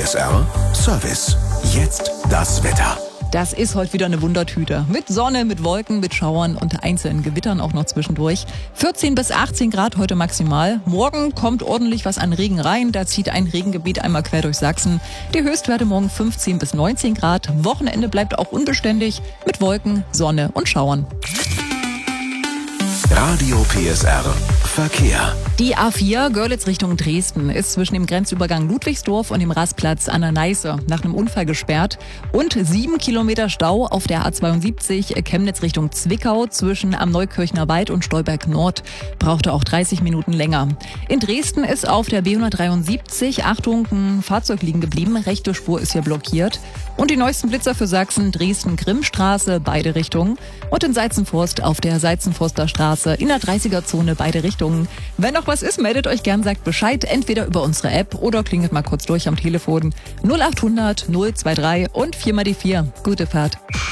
PSR Service. Jetzt das Wetter. Das ist heute wieder eine Wundertüte. Mit Sonne, mit Wolken, mit Schauern und einzelnen Gewittern auch noch zwischendurch. 14 bis 18 Grad heute maximal. Morgen kommt ordentlich was an Regen rein. Da zieht ein Regengebiet einmal quer durch Sachsen. Die Höchstwerte morgen 15 bis 19 Grad. Wochenende bleibt auch unbeständig mit Wolken, Sonne und Schauern. Radio PSR Verkehr. Die A4 Görlitz Richtung Dresden ist zwischen dem Grenzübergang Ludwigsdorf und dem Rastplatz an der Neiße nach einem Unfall gesperrt. Und 7 Kilometer Stau auf der A72 Chemnitz Richtung Zwickau zwischen am Neukirchner Wald und Stolberg Nord. Brauchte auch 30 Minuten länger. In Dresden ist auf der B173, Achtung, ein Fahrzeug liegen geblieben. Rechte Spur ist hier blockiert. Und die neuesten Blitzer für Sachsen, Dresden-Grimmstraße, beide Richtungen. Und in Seitzenforst auf der Seitzenforster Straße in der 30er-Zone, beide Richtungen. Wenn noch was ist, meldet euch gern, sagt Bescheid, entweder über unsere App oder klingelt mal kurz durch am Telefon 0800 023 und 4 mal die 4. Gute Fahrt.